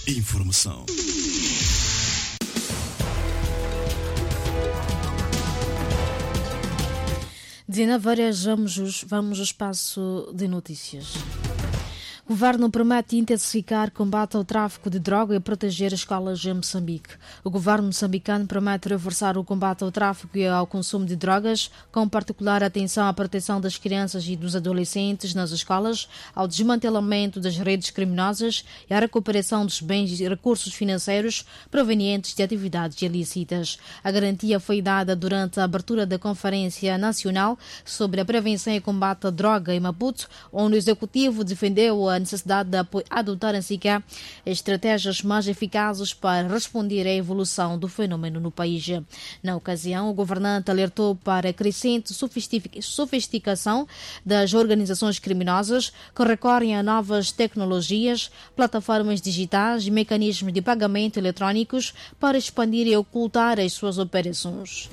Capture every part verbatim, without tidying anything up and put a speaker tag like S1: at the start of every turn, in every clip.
S1: Informação.
S2: dezenove horas, vamos, vamos ao espaço de notícias. O governo promete intensificar combate ao tráfico de droga e proteger escolas em Moçambique. O governo moçambicano promete reforçar o combate ao tráfico e ao consumo de drogas, com particular atenção à proteção das crianças e dos adolescentes nas escolas, ao desmantelamento das redes criminosas e à recuperação dos bens e recursos financeiros provenientes de atividades ilícitas. A garantia foi dada durante a abertura da Conferência Nacional sobre a Prevenção e Combate à Droga em Maputo, onde o Executivo defendeu a necessidade de adotar em sequer estratégias mais eficazes para responder à evolução do fenômeno no país. Na ocasião, o governante alertou para a crescente sofisticação das organizações criminosas que recorrem a novas tecnologias, plataformas digitais e mecanismos de pagamento eletrônicos para expandir e ocultar as suas operações.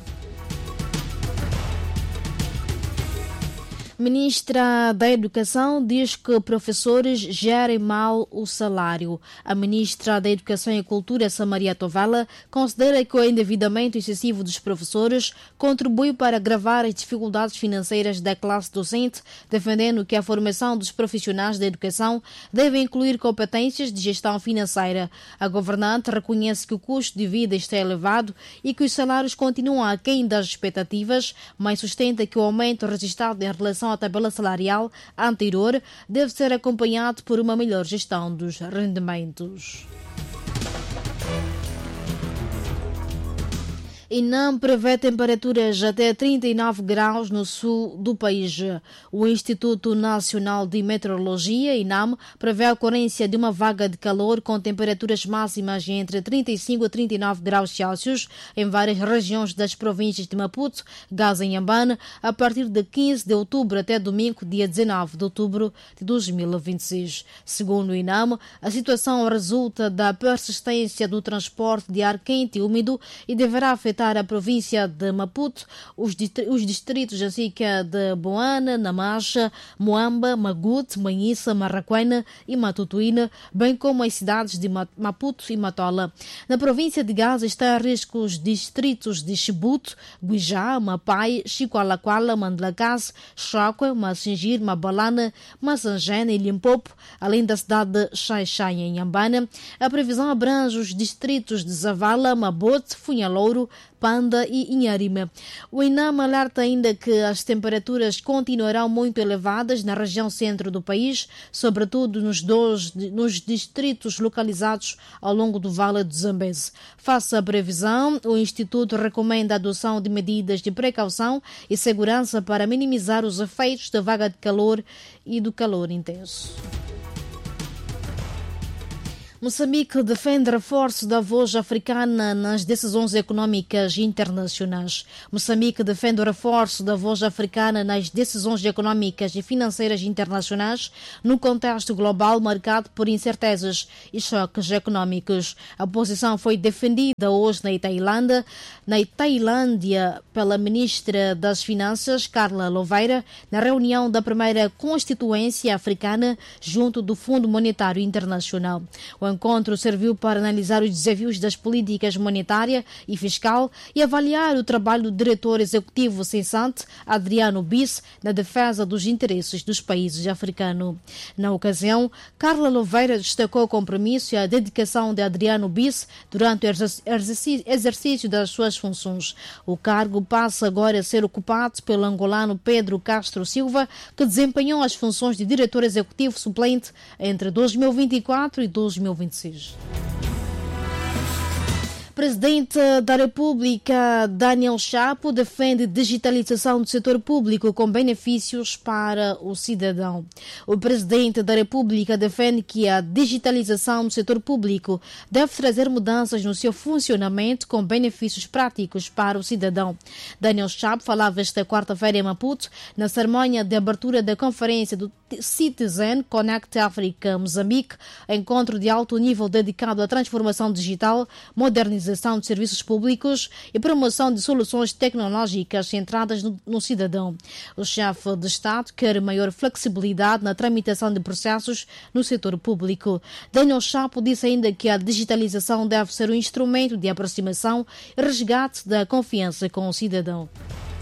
S2: Ministra da Educação diz que professores gerem mal o salário. A ministra da Educação e Cultura, Samaria Tovala, considera que o endividamento excessivo dos professores contribui para agravar as dificuldades financeiras da classe docente, defendendo que a formação dos profissionais da educação deve incluir competências de gestão financeira. A governante reconhece que o custo de vida está elevado e que os salários continuam aquém das expectativas, mas sustenta que o aumento registrado em relação à tabela salarial anterior deve ser acompanhado por uma melhor gestão dos rendimentos. INAM prevê temperaturas até trinta e nove graus no sul do país. O Instituto Nacional de Meteorologia, INAM, prevê a ocorrência de uma vaga de calor com temperaturas máximas entre trinta e cinco a trinta e nove graus Celsius em várias regiões das províncias de Maputo, Gaza e Inhambane, a partir de quinze de outubro até domingo, dia dezenove de outubro de dois mil e vinte e seis. Segundo o INAM, a situação resulta da persistência do transporte de ar quente e úmido e deverá afetar a província de Maputo, os distritos assim que de Boana, Namacha, Moamba, Magude, Manhissa, Marraquena e Matutuína, bem como as cidades de Maputo e Matola. Na província de Gaza está a risco os distritos de Chibuto, Guijá, Mapai, Chicoalaquala, Mandlacase, Chocua, Massingir, Mabalana, Massangena e Limpopo, além da cidade de Xai-Xai em Inhambane. A previsão abrange os distritos de Zavala, Mabote, Funhalouro, Panda e Inharime. O INAM alerta ainda que as temperaturas continuarão muito elevadas na região centro do país, sobretudo nos, dois, nos distritos localizados ao longo do Vale do Zambeze. Face à previsão, o Instituto recomenda a adoção de medidas de precaução e segurança para minimizar os efeitos da vaga de calor e do calor intenso. Moçambique defende reforço da voz africana nas decisões econômicas internacionais. Moçambique defende o reforço da voz africana nas decisões econômicas e financeiras internacionais num contexto global marcado por incertezas e choques econômicos. A posição foi defendida hoje na Tailândia, na Tailândia pela ministra das Finanças, Carla Louveira, na reunião da primeira Constituência Africana junto do Fundo Monetário Internacional. O encontro serviu para analisar os desafios das políticas monetária e fiscal e avaliar o trabalho do diretor executivo cessante, Adriano Bis, na defesa dos interesses dos países africanos. Na ocasião, Carla Louveira destacou o compromisso e a dedicação de Adriano Bis durante o exercício das suas funções. O cargo passa agora a ser ocupado pelo angolano Pedro Castro Silva, que desempenhou as funções de diretor executivo suplente entre dois mil e vinte e quatro e dois mil e vinte e seis. Presidente da República, Daniel Chapo, defende digitalização do setor público com benefícios para o cidadão. O Presidente da República defende que a digitalização do setor público deve trazer mudanças no seu funcionamento com benefícios práticos para o cidadão. Daniel Chapo falava esta quarta-feira em Maputo, na cerimônia de abertura da conferência do Citizen Connect Africa Moçambique, encontro de alto nível dedicado à transformação digital, modernização digitalização de serviços públicos e promoção de soluções tecnológicas centradas no, no cidadão. O chefe de Estado quer maior flexibilidade na tramitação de processos no setor público. Daniel Chapo disse ainda que a digitalização deve ser um instrumento de aproximação e resgate da confiança com o cidadão.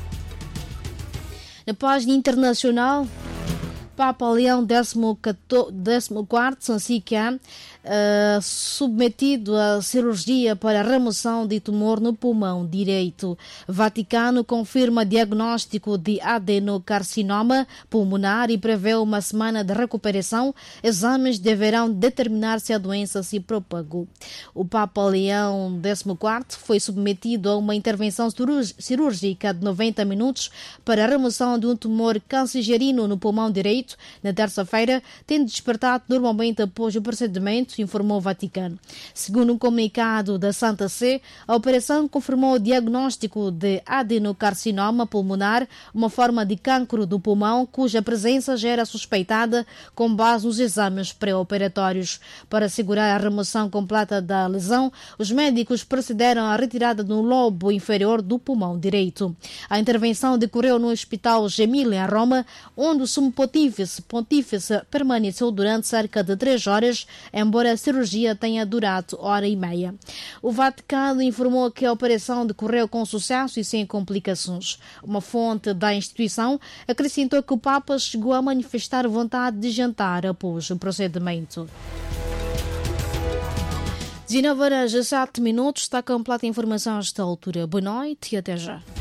S2: Na página internacional, Papa Leão décimo quarto Sansica, uh, submetido a cirurgia para remoção de tumor no pulmão direito. Vaticano confirma diagnóstico de adenocarcinoma pulmonar e prevê uma semana de recuperação. Exames deverão determinar se a doença se propagou. O Papa Leão décimo quarto foi submetido a uma intervenção cirúrgica de noventa minutos para a remoção de um tumor cancerígeno no pulmão direito na terça-feira, tendo despertado normalmente após o procedimento, informou o Vaticano. Segundo um comunicado da Santa Sé, a operação confirmou o diagnóstico de adenocarcinoma pulmonar, uma forma de cancro do pulmão cuja presença já era suspeitada com base nos exames pré-operatórios. Para assegurar a remoção completa da lesão, os médicos procederam à retirada do lobo inferior do pulmão direito. A intervenção decorreu no Hospital Gemelli, em Roma, onde o sumo pontífice pontífice permaneceu durante cerca de três horas, embora a cirurgia tenha durado hora e meia. O Vaticano informou que a operação decorreu com sucesso e sem complicações. Uma fonte da instituição acrescentou que o Papa chegou a manifestar vontade de jantar após o procedimento. dezenove horas e sete minutos, está completa a informação a esta altura. Boa noite e até já.